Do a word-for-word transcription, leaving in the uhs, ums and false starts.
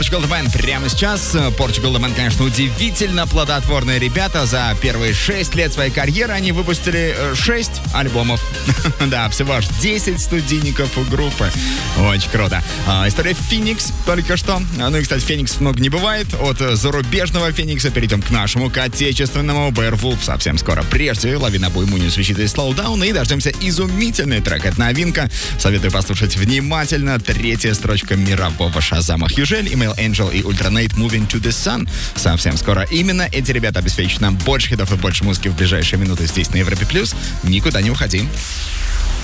Portugal The Band прямо сейчас. Portugal The Band, конечно, удивительно плодотворные ребята. За первые шесть лет своей карьеры они выпустили шесть альбомов. Да, всего аж десять студийников у группы. Очень круто. А, история Phoenix только что. Ну и, кстати, Phoenix много не бывает. От зарубежного Phoenix перейдем к нашему, к отечественному Beowulf совсем скоро. Прежде лавина Буймуни звучит из Slow Down, и дождемся изумительный трек. Это новинка. Советую послушать внимательно. Третья строчка мирового шазама Хьюжель, Email Angel и Ultranate Moving to the Sun. Совсем скоро. Именно эти ребята обеспечат нам больше хитов и больше музыки в ближайшие минуты здесь на Европе Плюс. Никуда не уходи.